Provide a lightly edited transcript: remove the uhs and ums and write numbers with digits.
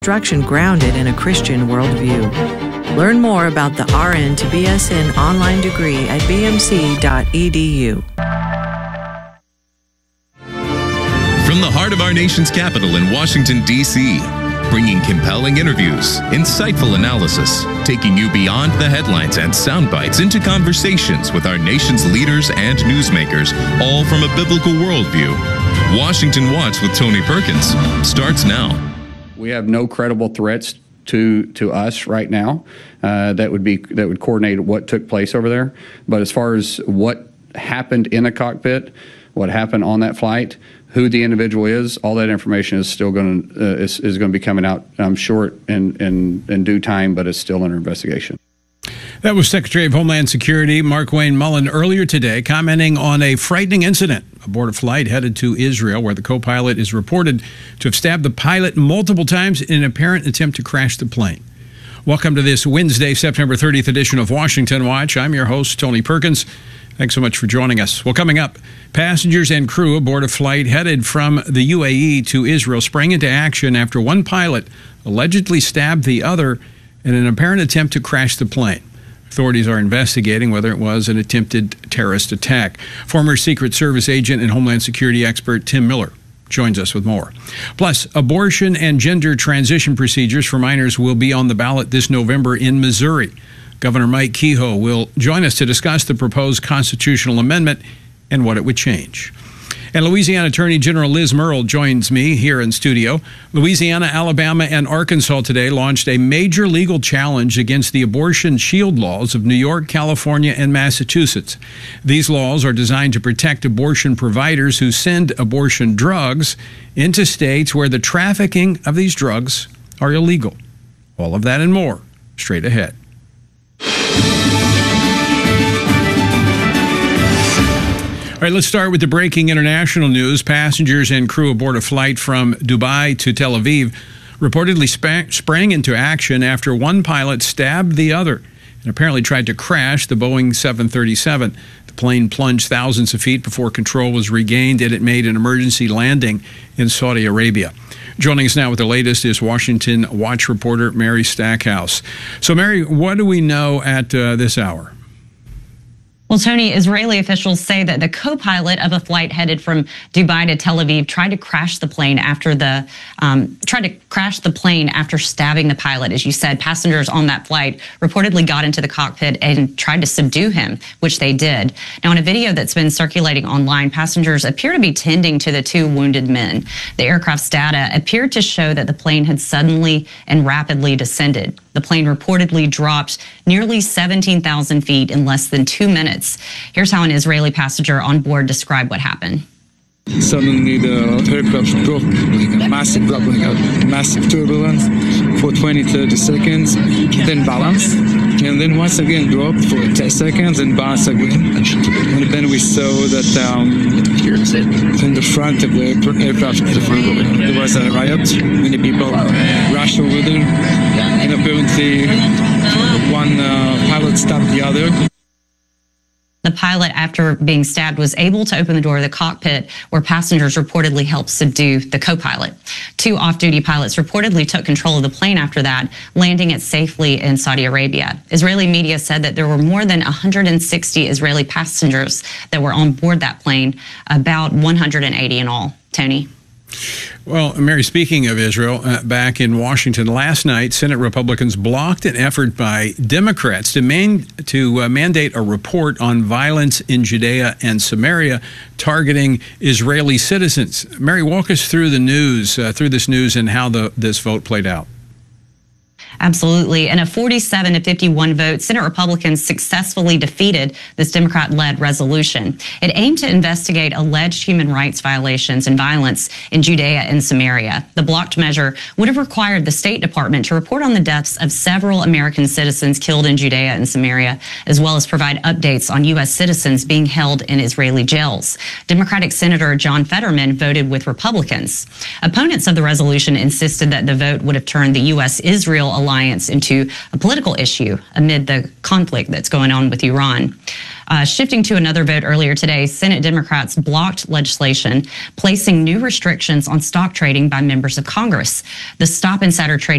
instruction grounded in a Christian worldview. Learn more about the RN to BSN online degree at bmc.edu. From the heart of our nation's capital in Washington, D.C., bringing compelling interviews, insightful analysis, taking you beyond the headlines and sound bites into conversations with our nation's leaders and newsmakers, all from a biblical worldview. Washington Watch with Tony Perkins starts now. We have no credible threats to us right now that would coordinate what took place over there. But as far as what happened in the cockpit, what happened on that flight, who the individual is, all that information is still going to be coming out, I'm sure, in due time, but it's still under investigation. That was Secretary of Homeland Security Mark Wayne Mullen earlier today, commenting on a frightening incident aboard a flight headed to Israel, where the co-pilot is reported to have stabbed the pilot multiple times in an apparent attempt to crash the plane. Welcome to this Wednesday, September 30th edition of Washington Watch. I'm your host, Tony Perkins. Thanks so much for joining us. Well, coming up, passengers and crew aboard a flight headed from the UAE to Israel sprang into action after one pilot allegedly stabbed the other in an apparent attempt to crash the plane. Authorities are investigating whether it was an attempted terrorist attack. Former Secret Service agent and Homeland Security expert Tim Miller joins us with more. Plus, abortion and gender transition procedures for minors will be on the ballot this November in Missouri. Governor Mike Kehoe will join us to discuss the proposed constitutional amendment and what it would change. And Louisiana Attorney General Liz Murrill joins me here in studio. Louisiana, Alabama, and Arkansas today launched a major legal challenge against the abortion shield laws of New York, California, and Massachusetts. These laws are designed to protect abortion providers who send abortion drugs into states where the trafficking of these drugs are illegal. All of that and more straight ahead. All right, let's start with the breaking international news. Passengers and crew aboard a flight from Dubai to Tel Aviv reportedly sprang into action after one pilot stabbed the other and apparently tried to crash the Boeing 737. The plane plunged thousands of feet before control was regained, and it made an emergency landing in Saudi Arabia. Joining us now with the latest is Washington Watch reporter Mary Stackhouse. So, Mary, what do we know at this hour? Well, Tony, Israeli officials say that the co-pilot of a flight headed from Dubai to Tel Aviv tried to crash the plane after stabbing the pilot. As you said, passengers on that flight reportedly got into the cockpit and tried to subdue him, which they did. Now, in a video that's been circulating online, passengers appear to be tending to the two wounded men. The aircraft's data appeared to show that the plane had suddenly and rapidly descended. The plane reportedly dropped nearly 17,000 feet in less than 2 minutes. Here's how an Israeli passenger on board described what happened. Suddenly the aircraft dropped, like a massive drop, like a massive turbulence for 20-30 seconds, then balanced, and then once again dropped for 10 seconds and balanced again. And then we saw that in the front of the aircraft there was a riot. Many people rushed over there, and apparently one pilot stabbed the other. The pilot, after being stabbed, was able to open the door of the cockpit where passengers reportedly helped subdue the co-pilot. Two off-duty pilots reportedly took control of the plane after that, landing it safely in Saudi Arabia. Israeli media said that there were more than 160 Israeli passengers that were on board that plane, about 180 in all. Tony? Well, Mary, speaking of Israel, back in Washington last night, Senate Republicans blocked an effort by Democrats to mandate a report on violence in Judea and Samaria targeting Israeli citizens. Mary, walk us through the news, through this news and how this vote played out. Absolutely. In a 47-51 vote, Senate Republicans successfully defeated this Democrat-led resolution. It aimed to investigate alleged human rights violations and violence in Judea and Samaria. The blocked measure would have required the State Department to report on the deaths of several American citizens killed in Judea and Samaria, as well as provide updates on U.S. citizens being held in Israeli jails. Democratic Senator John Fetterman voted with Republicans. Opponents of the resolution insisted that the vote would have turned the U.S.-Israel alliance into a political issue amid the conflict that's going on with Iran. Shifting to another vote earlier today, Senate Democrats blocked legislation placing new restrictions on stock trading by members of Congress. The stop insider trading